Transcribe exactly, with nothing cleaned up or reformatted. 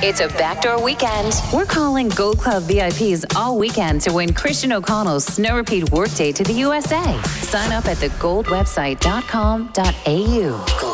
It's a backdoor weekend. We're calling Gold Club V I Ps all weekend to win Christian O'Connell's snow repeat workday to the U S A. Sign up at the gold website dot com dot a u.